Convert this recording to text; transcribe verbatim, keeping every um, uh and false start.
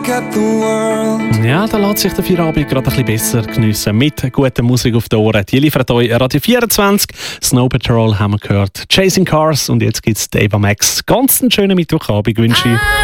look at the world. Ja, da lässt sich der Feierabend gerade ein bisschen besser geniessen mit guter Musik auf den Ohren. Die liefert euch Radio vierundzwanzig. Snow Patrol haben wir gehört. Chasing Cars und jetzt gibt's Ava Max. Ganz einen schönen Mittwochabend wünsche ich.